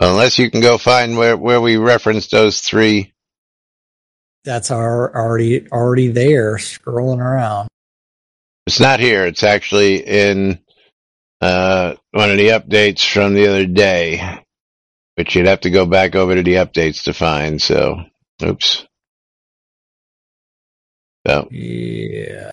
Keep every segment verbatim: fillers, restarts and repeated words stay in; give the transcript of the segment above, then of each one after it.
Unless you can go find where, where we referenced those three. That's our, already already there, scrolling around. It's not here. It's actually in uh, one of the updates from the other day, but you'd have to go back over to the updates to find. So, oops. So. Yeah.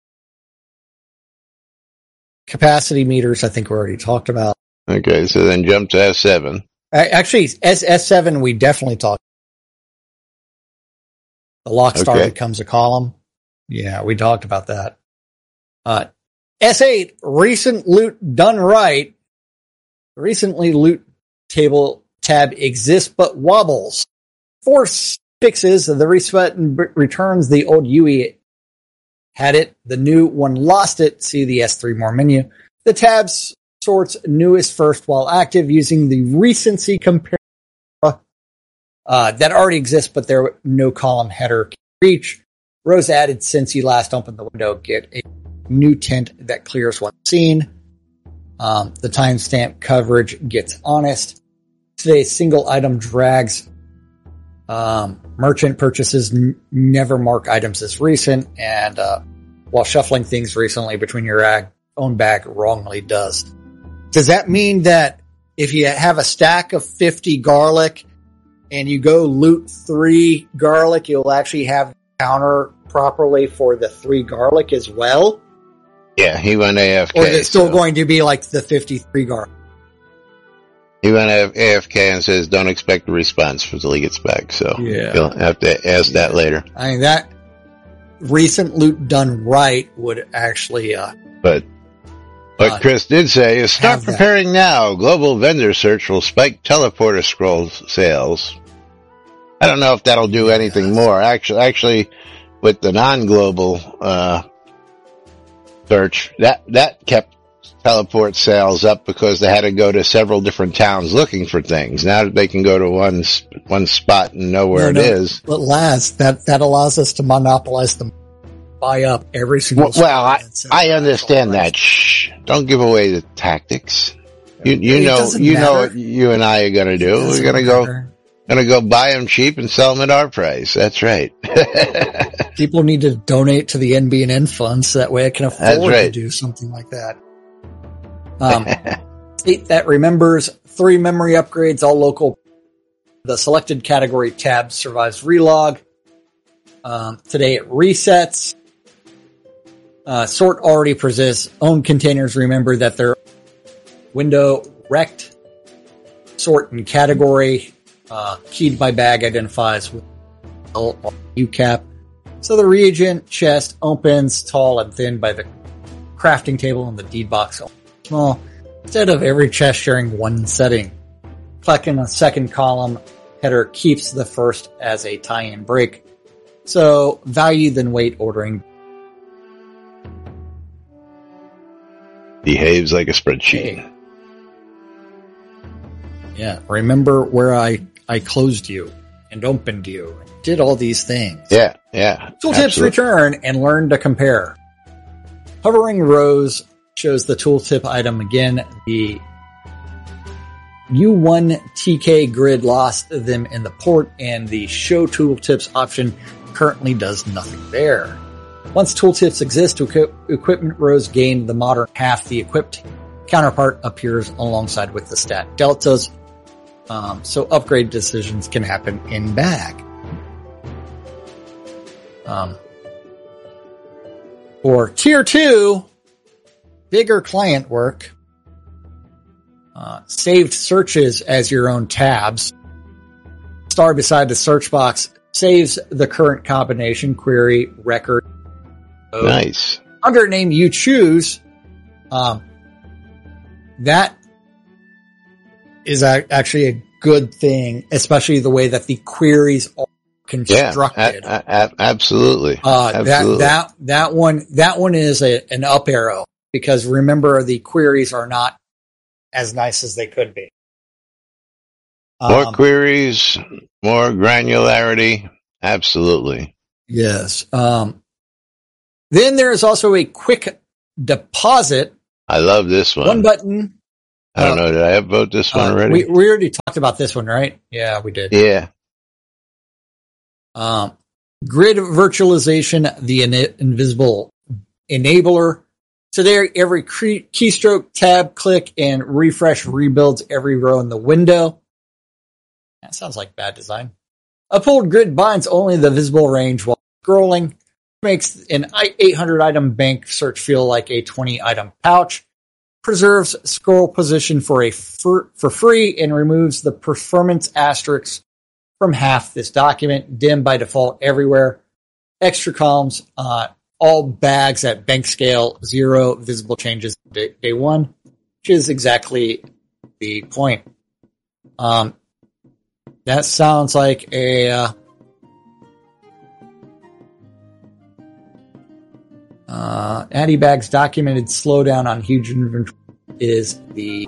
Capacity meters, I think we already talked about. Okay, so then jump to S seven. Actually, S, S7 we definitely talked. The lock star Okay. becomes a column. Yeah, we talked about that. Uh, S eight, recent loot done right. Recently loot table tab exists but wobbles. Force fixes the reset and b- returns the old U I had it. The new one lost it. See the S three more menu. The tabs sorts newest first while active using the recency compare uh, that already exists, but there no column header can reach. Rows added since you last opened the window get a new tint that clears one scene. Um, the timestamp coverage gets honest. Today's single item drags. Um, merchant purchases n- never mark items as recent, and uh, while shuffling things recently between your ag- own bag wrongly does. Does that mean that if you have a stack of fifty garlic and you go loot three garlic, you'll actually have the counter properly for the three garlic as well? Yeah, he went A F K. Or is it still so. going to be like the fifty-three garlic? He went A F K and says don't expect a response until he gets back. So Yeah. you'll have to ask Yeah. that later. I mean, that recent loot done right would actually, uh, But what Uh, Chris did say is start have that. preparing now. Global vendor search will spike teleporter scroll sales. I don't know if that'll do anything more. Actually, actually, with the non-global uh, search, that that kept teleport sales up because they had to go to several different towns looking for things. Now that they can go to one s- one spot and know where no, it no, is. But last, that, that allows us to monopolize them, buy up every single. Well, well I, screen I that's understand actual that. Shh! Don't give away the tactics. You you It know doesn't you know matter. what you and I are going to It do. We're doesn't going to go matter. going to go buy them cheap and sell them at our price. That's right. People need to donate to the N B N N fund so that way I can afford That's right. to do something like that. Um, eight that remembers three memory upgrades, all local. The selected category tab survives relog. Um, today it resets. Uh, sort already possess own containers. Remember that they're window rect. Sort and category. Uh, keyed by bag identifies with L or U cap. So the reagent chest opens tall and thin by the crafting table and the deed box small. Instead of every chest sharing one setting. Clicking a second column header keeps the first as a tie-in break. So value then weight ordering. Behaves like a spreadsheet. Hey. Yeah, remember where I, I closed you and opened you and did all these things. Yeah, yeah. Tooltips absolutely. return and learn to compare. Hovering rows shows the tooltip item again. The U one T K grid lost them in the port, and the show tooltips option currently does nothing there. Once tooltips exist, equi- equipment rows gain the modern half. The equipped counterpart appears alongside with the stat deltas. Um, so upgrade decisions can happen in bag. Um, for tier two, bigger client work, uh, saved searches as your own tabs. Star beside the search box saves the current combination, query, record. Nice. Under name you choose, um, that is a, actually a good thing, especially the way that the queries are constructed. Yeah, a- a- absolutely. Uh, absolutely. that, that, that one, that one is a, an up arrow because remember the queries are not as nice as they could be. More Um, queries, more granularity. Absolutely. Yes. Um, then there is also a quick deposit. I love this one. One button I don't uh, know. Did I upvote this one uh, already? We, we already talked about this one, right? Yeah, we did. Yeah. Um, grid virtualization, the in- invisible enabler. So there, every key- keystroke, tab, click, and refresh rebuilds every row in the window. That sounds like bad design. A pulled grid binds only the visible range while scrolling, makes an eight hundred item bank search feel like a twenty item pouch, preserves scroll position for a for, for free, and removes the performance asterisk from half this document. Dim by default everywhere. Extra columns, uh, all bags at bank scale, zero visible changes day, day one, which is exactly the point. Um, that sounds like a uh, uh, Adibag's documented slowdown on huge inventory is the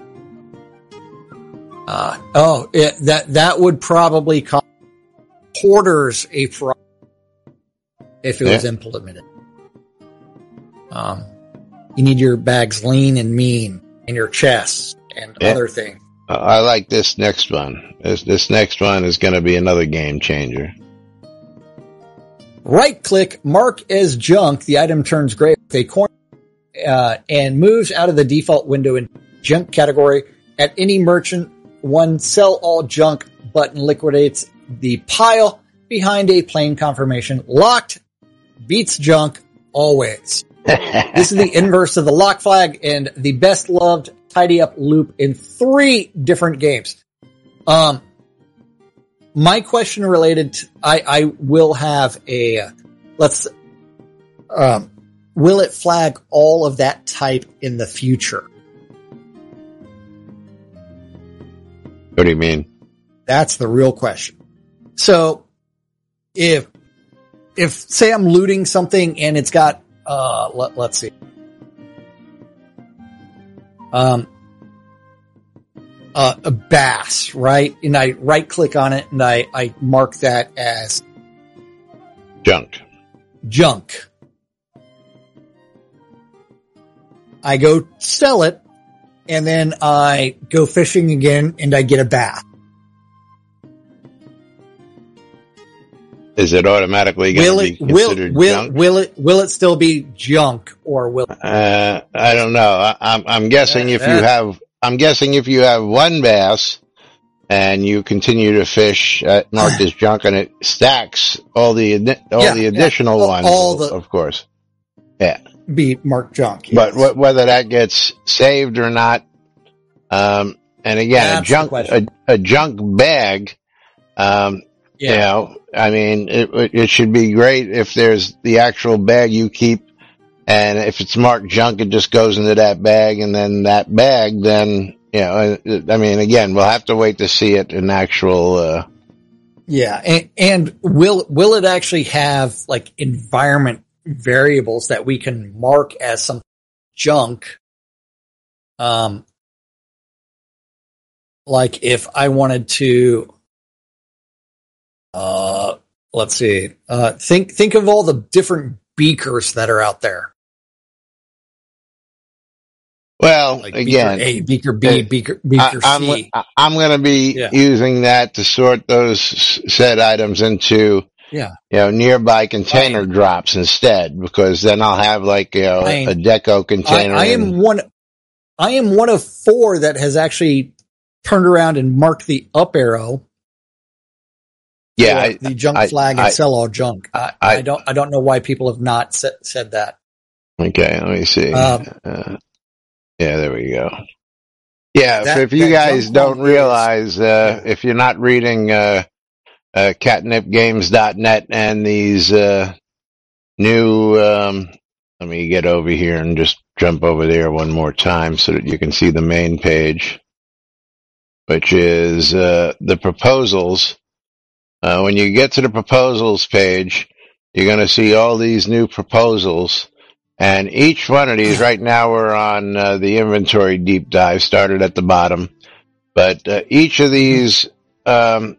uh, oh it, that that would probably cause hoarders a problem if it yeah. was implemented. Um, you need your bags lean and mean in your chest and yeah. other things. Uh, I like this next one. This, this next one is going to be another game changer. Right click, mark as junk. The item turns gray with a corner uh, and moves out of the default window in junk category. At any merchant, one sell all junk button liquidates the pile behind a plain confirmation. Locked beats junk always. This is the inverse of the lock flag and the best loved tidy up loop in three different games. Um, my question related to, I, I will have a, uh, let's, um, will it flag all of that type in the future? What do you mean? That's the real question. So if, if say I'm looting something and it's got, uh, let, let's see. Um, uh, a bass, right? And I right click on it and I, I mark that as junk. Junk. I go sell it and then I go fishing again and I get a bass. Is it automatically going to be considered will, will, junk? Will it, will it still be junk or will it? Uh, I don't know. I, I'm, I'm guessing if you have, I'm guessing if you have one bass and you continue to fish uh, marked as junk and it stacks all the, all yeah, the additional yeah. ones, all the, of course. Yeah. Be marked junk. Yes. But wh- whether that gets saved or not, um, and again, That's a junk, a, a junk bag, um, yeah. you know, I mean, it, it should be great if there's the actual bag you keep, and if it's marked junk, it just goes into that bag, and then that bag, then, you know, I mean, again, we'll have to wait to see it in actual, uh. Yeah, and, and will, will it actually have, like, environment variables that we can mark as some junk? Um, like if I wanted to, Uh, let's see. Uh, think, think of all the different beakers that are out there. Well, like again, beaker A, beaker B, uh, beaker, beaker I, C. I'm, I'm going to be yeah. using that to sort those said items into, yeah. you know, nearby container I, drops instead, because then I'll have like, you know, I, a deco container. I, I am one, I am one of four that has actually turned around and marked the up arrow. Yeah, I, the junk I, flag I, and sell all junk. I, I, I don't. I don't know why people have not said, said that. Okay, let me see. Um, uh, yeah, there we go. Yeah, that, so if you guys don't realize, uh, yeah. if you're not reading uh, uh, catnip games dot net and these uh, new, um, let me get over here and just jump over there one more time so that you can see the main page, which is uh, the proposals. Uh, when you get to the proposals page, you're going to see all these new proposals. And each one of these, right now we're on uh, the inventory deep dive, started at the bottom. But uh, each of these um,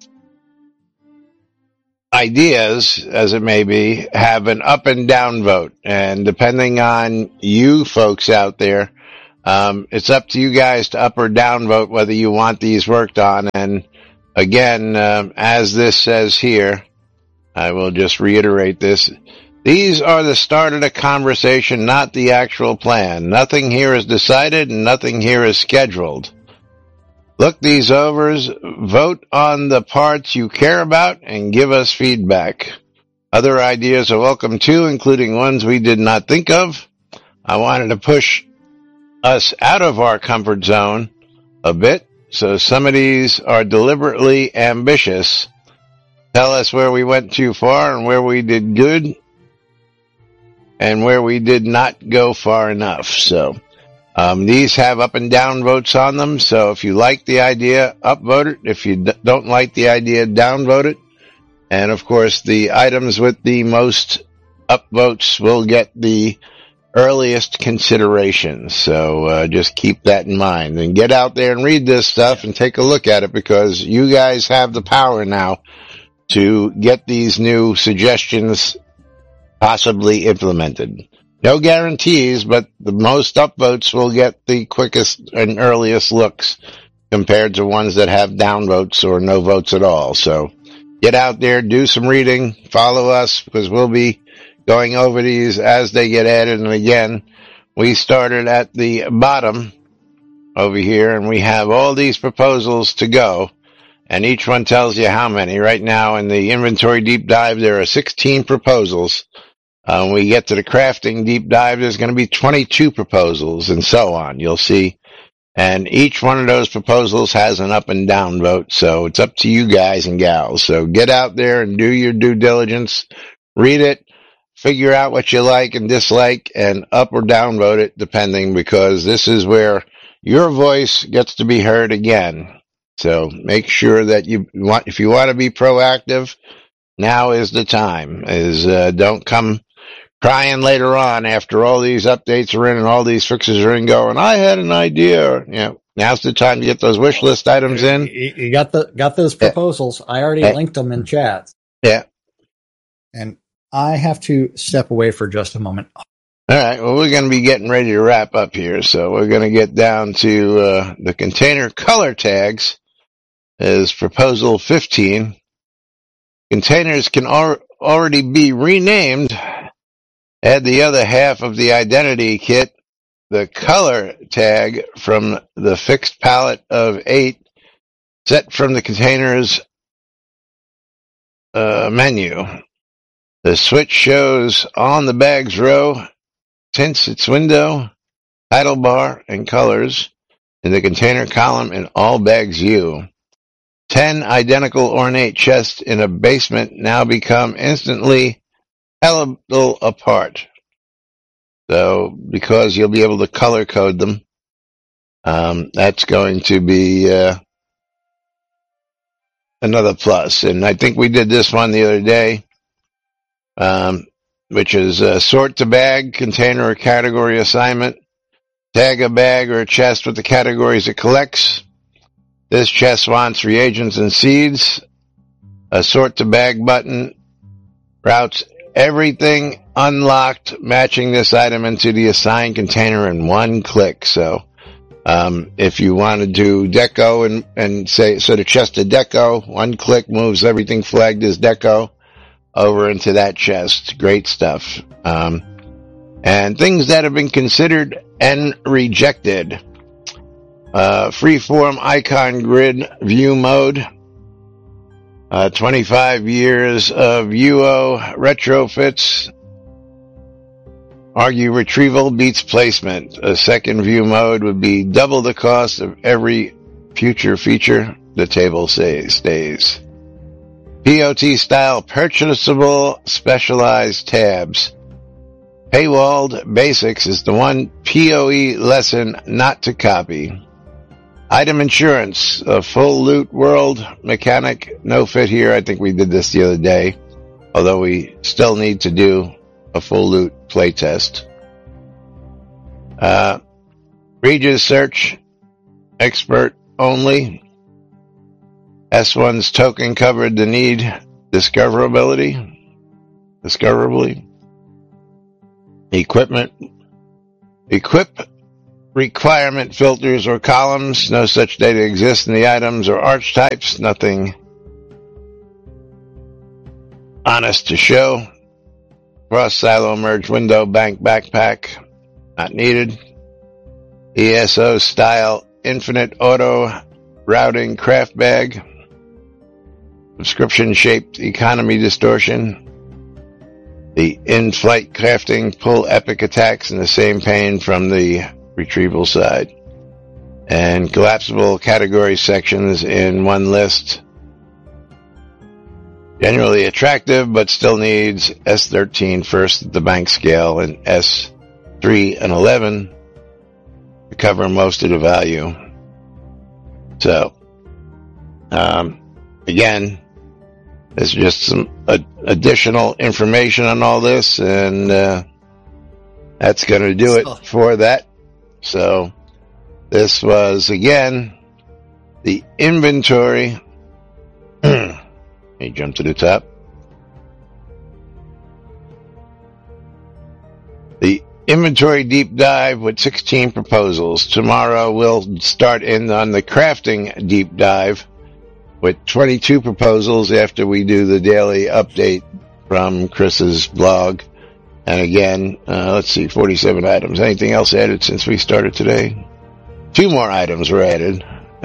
ideas, as it may be, have an up and down vote. And depending on you folks out there, Um, it's up to you guys to up or down vote whether you want these worked on. And again, um, as this says here, I will just reiterate this. These are the start of the conversation, not the actual plan. Nothing here is decided and nothing here is scheduled. Look these over, vote on the parts you care about, and give us feedback. Other ideas are welcome too, including ones we did not think of. I wanted to push us out of our comfort zone a bit, so some of these are deliberately ambitious. Tell us where we went too far and where we did good and where we did not go far enough. So um, these have up and down votes on them. So if you like the idea, upvote it. If you d- don't like the idea, downvote it. And of course, the items with the most upvotes will get the earliest consideration. So uh, just keep that in mind and get out there and read this stuff and take a look at it, because you guys have the power now to get these new suggestions possibly implemented. No guarantees, but the most upvotes will get the quickest and earliest looks compared to ones that have downvotes or no votes at all. So get out there, do some reading, follow us, because we'll be going over these as they get added. And again, we started at the bottom over here, and we have all these proposals to go. And each one tells you how many. Right now in the inventory deep dive, there are sixteen proposals. Uh, when we get to the crafting deep dive, there's going to be twenty-two proposals, and so on. You'll see. And each one of those proposals has an up and down vote. So it's up to you guys and gals. So get out there and do your due diligence. Read it. Figure out what you like and dislike, and up or down vote it, depending, because this is where your voice gets to be heard again. So make sure that you want, if you want to be proactive, now is the time. Is uh, don't come crying later on after all these updates are in and all these fixes are in, going, I had an idea. Or, you know, now's the time to get those wish list items in. You, you got the got those proposals. Yeah. I already yeah. linked them in chat. Yeah. And I have to step away for just a moment. All right. Well, we're going to be getting ready to wrap up here. So we're going to get down to uh, the container color tags. Is proposal fifteen. Containers can al- already be renamed. Add the other half of the identity kit, the color tag from the fixed palette of eight, set from the container's uh, menu. The switch shows on the bag's row, tints its window, title bar, and colors in the container column in all bags view. Ten identical ornate chests in a basement now become instantly tellable apart. So, because you'll be able to color code them, um, that's going to be uh, another plus. And I think we did this one the other day, um, which is uh, sort to bag, container or category assignment, tag a bag or a chest with the categories it collects. This chest wants reagents and seeds. A sort to bag button routes everything unlocked matching this item into the assigned container in one click. So, um, if you want to do deco and, and say, so the chest of deco, one click moves everything flagged as deco over into that chest. Great stuff. Um, and things that have been considered and rejected. Uh, freeform icon grid view mode. Uh, twenty-five years of U O retrofits. Argue retrieval beats placement. A second view mode would be double the cost of every future feature. The table says, stays. P O T style purchasable specialized tabs. Paywalled Basics is the one P O E lesson not to copy. Item insurance, a full loot world mechanic, no fit here. I think we did this the other day, although we still need to do a full loot playtest. Uh, Regis search, expert only. S one's token covered the need discoverability, discoverably. Equipment, equip requirement filters or columns. No such data exists in the items or archetypes. Nothing honest to show. Cross silo merge window bank backpack. Not needed. E S O style infinite auto routing craft bag. Subscription shaped economy distortion. The in-flight crafting pull epic attacks in the same pane from the retrieval side. And collapsible category sections in one list. Generally attractive, but still needs S thirteen first at the bank scale and S three and eleven to cover most of the value. So, um, again, there's just some uh, additional information on all this, and uh, that's going to do it for that. So, this was, again, the inventory. Let me jump to the top. The inventory deep dive with sixteen proposals. Tomorrow we'll start in on the crafting deep dive with twenty-two proposals after we do the daily update from Chris's blog. And again, uh, let's see, forty-seven items. Anything else added since we started today? Two more items were added.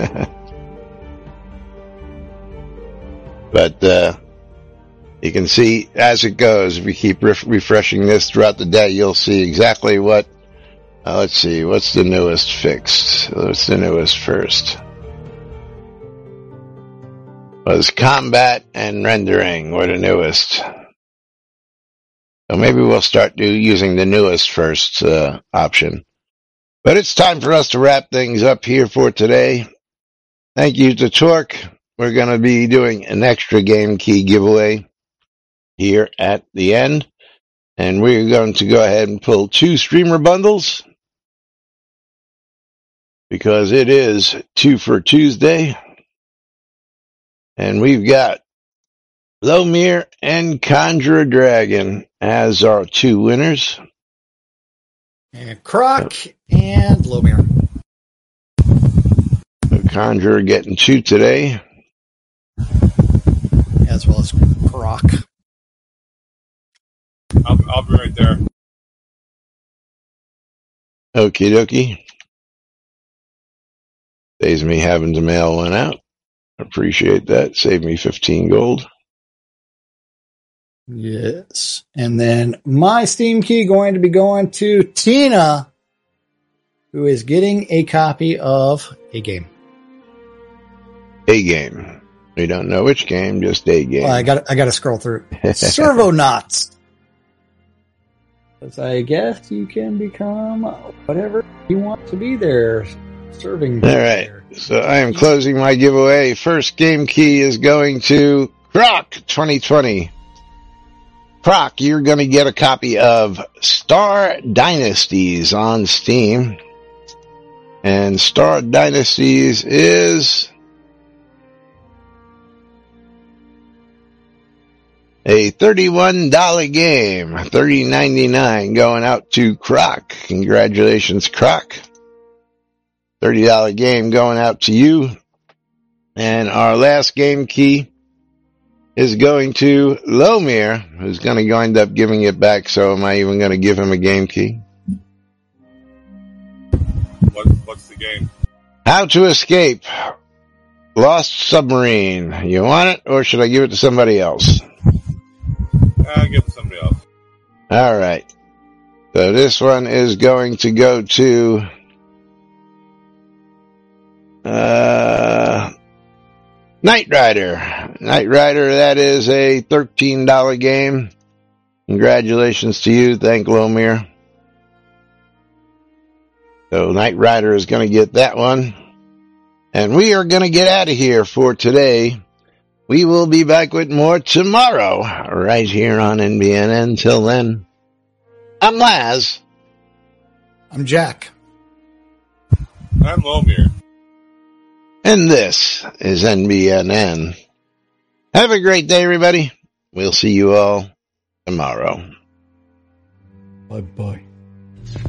But uh, you can see as it goes, if we keep ref- refreshing this throughout the day, you'll see exactly what, uh, let's see, what's the newest fixed? What's the newest first? Was combat and rendering were the newest. So maybe we'll start do, using the newest first uh, option. But it's time for us to wrap things up here for today. Thank you to Torque. We're going to be doing an extra game key giveaway here at the end. And we're going to go ahead and pull two streamer bundles because it is two for Tuesday. And we've got Lomir and Conjure Dragon as our two winners. And Croc and Lomir. Conjure getting two today. As well as Croc. I'll, I'll be right there. Okie dokie. Saves me having to mail one out. Appreciate that. Save me fifteen gold. Yes. And then my Steam key going to be going to Tina, who is getting a copy of a game. A game. We don't know which game, just a game. Well, I got I got to scroll through. Servonauts. Because I guess you can become whatever you want to be there, serving. All right. There. So I am closing my giveaway. First game key is going to Croc twenty twenty. Croc, you're going to get a copy of Star Dynasties on Steam. And Star Dynasties is a thirty-one dollars game, thirty ninety-nine going out to Croc. Congratulations, Croc. thirty dollars game going out to you. And our last game key is going to Lomir, who's going to end up giving it back. So am I even going to give him a game key? What, what's the game? How to Escape Lost Submarine. You want it, or should I give it to somebody else? I'll give it to somebody else. All right. So this one is going to go to uh, Knight Rider. Knight Rider, that is a thirteen dollars game. Congratulations to you. Thank Lomir. So Knight Rider is going to get that one. And we are going to get out of here for today. We will be back with more tomorrow, right here on N B N N. Until then, I'm Laz. I'm Jack. I'm Lomir. And this is N B N N. Have a great day, everybody. We'll see you all tomorrow. Bye-bye.